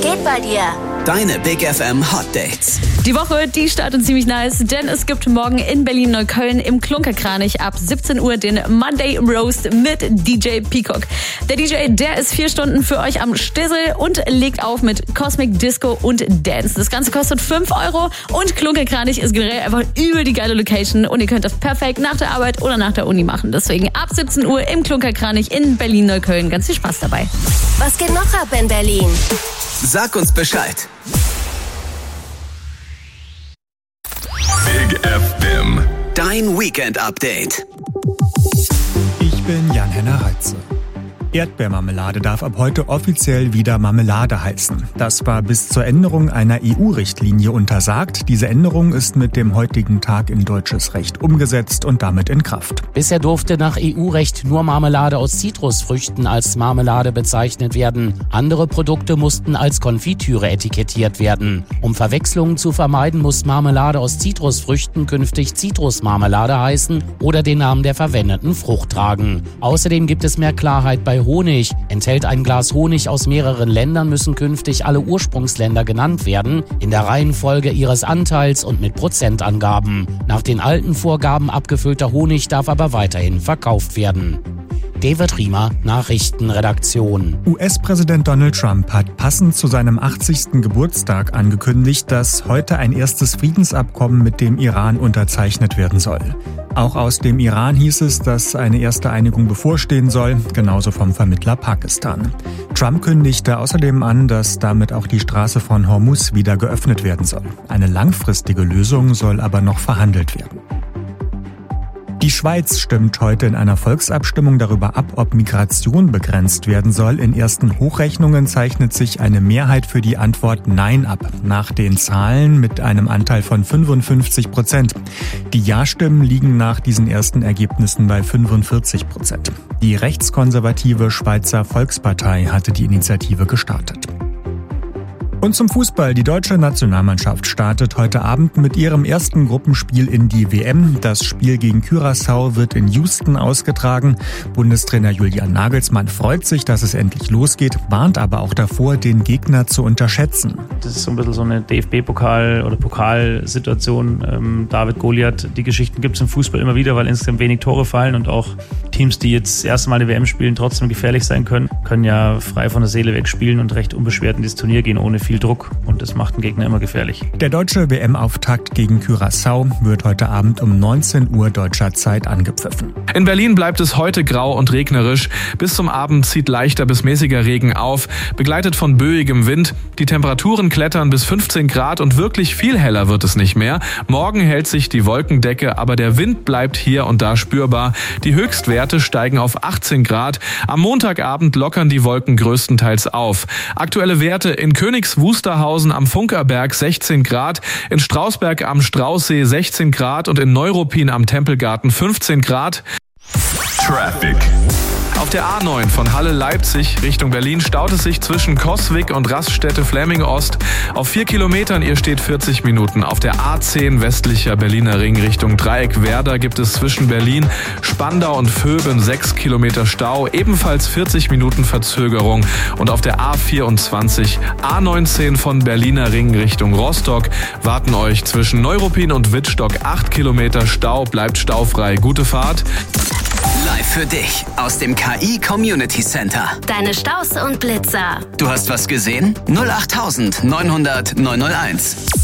geht bei dir? Deine Big FM Hot Dates. Die Woche, die startet ziemlich nice, denn es gibt morgen in Berlin-Neukölln im Klunkerkranich ab 17 Uhr den Monday Roast mit DJ Peacock. Der DJ, der ist 4 Stunden für euch am Stissel und legt auf mit Cosmic Disco und Dance. Das Ganze kostet 5 € und Klunkerkranich ist generell einfach übel die geile Location und ihr könnt das perfekt nach der Arbeit oder nach der Uni machen. Deswegen ab 17 Uhr im Klunkerkranich in Berlin-Neukölln. Ganz viel Spaß dabei. Was geht noch ab in Berlin? Sag uns Bescheid. Big FM. Dein Weekend-Update. Ich bin Jan-Henner Reitze. Erdbeermarmelade darf ab heute offiziell wieder Marmelade heißen. Das war bis zur Änderung einer EU-Richtlinie untersagt. Diese Änderung ist mit dem heutigen Tag in deutsches Recht umgesetzt und damit in Kraft. Bisher durfte nach EU-Recht nur Marmelade aus Zitrusfrüchten als Marmelade bezeichnet werden. Andere Produkte mussten als Konfitüre etikettiert werden. Um Verwechslungen zu vermeiden, muss Marmelade aus Zitrusfrüchten künftig Zitrusmarmelade heißen oder den Namen der verwendeten Frucht tragen. Außerdem gibt es mehr Klarheit bei Honig. Enthält ein Glas Honig aus mehreren Ländern, müssen künftig alle Ursprungsländer genannt werden, in der Reihenfolge ihres Anteils und mit Prozentangaben. Nach den alten Vorgaben abgefüllter Honig darf aber weiterhin verkauft werden. David Riemer, Nachrichtenredaktion. US-Präsident Donald Trump hat passend zu seinem 80. Geburtstag angekündigt, dass heute ein erstes Friedensabkommen mit dem Iran unterzeichnet werden soll. Auch aus dem Iran hieß es, dass eine erste Einigung bevorstehen soll, genauso vom Vermittler Pakistan. Trump kündigte außerdem an, dass damit auch die Straße von Hormuz wieder geöffnet werden soll. Eine langfristige Lösung soll aber noch verhandelt werden. Die Schweiz stimmt heute in einer Volksabstimmung darüber ab, ob Migration begrenzt werden soll. In ersten Hochrechnungen zeichnet sich eine Mehrheit für die Antwort Nein ab. Nach den Zahlen mit einem Anteil von 55%. Die Ja-Stimmen liegen nach diesen ersten Ergebnissen bei 45%. Die rechtskonservative Schweizer Volkspartei hatte die Initiative gestartet. Und zum Fußball. Die deutsche Nationalmannschaft startet heute Abend mit ihrem ersten Gruppenspiel in die WM. Das Spiel gegen Curaçao wird in Houston ausgetragen. Bundestrainer Julian Nagelsmann freut sich, dass es endlich losgeht, warnt aber auch davor, den Gegner zu unterschätzen. Das ist so ein bisschen so eine DFB-Pokal- oder Pokalsituation. David Goliath, die Geschichten gibt es im Fußball immer wieder, weil insgesamt wenig Tore fallen und auch Teams, die jetzt das erste Mal die WM spielen, trotzdem gefährlich sein können ja frei von der Seele weg spielen und recht unbeschwert in dieses Turnier gehen, ohne viel Druck. Und das macht den Gegner immer gefährlich. Der deutsche WM-Auftakt gegen Curaçao wird heute Abend um 19 Uhr deutscher Zeit angepfiffen. In Berlin bleibt es heute grau und regnerisch. Bis zum Abend zieht leichter bis mäßiger Regen auf, begleitet von böigem Wind. Die Temperaturen klettern bis 15 Grad und wirklich viel heller wird es nicht mehr. Morgen hält sich die Wolkendecke, aber der Wind bleibt hier und da spürbar. Die Höchstwerte steigen auf 18 Grad. Am Montagabend lockern die Wolken größtenteils auf. Aktuelle Werte in Königs-Wusterhausen am Funkerberg 16 Grad, in Strausberg am Straußsee 16 Grad und in Neuruppin am Tempelgarten 15 Grad. Traffic. Auf der A9 von Halle-Leipzig Richtung Berlin staut es sich zwischen Coswig und Raststätte-Fläming-Ost. Auf 4 Kilometern, ihr steht 40 Minuten. Auf der A10 westlicher Berliner Ring Richtung Dreieck-Werder gibt es zwischen Berlin, Spandau und Vöben 6 Kilometer Stau, ebenfalls 40 Minuten Verzögerung. Und auf der A24 A19 von Berliner Ring Richtung Rostock warten euch zwischen Neuruppin und Wittstock 8 Kilometer Stau, bleibt staufrei. Gute Fahrt. Live für dich aus dem KI Community Center. Deine Staus und Blitzer. Du hast was gesehen? 08900 901.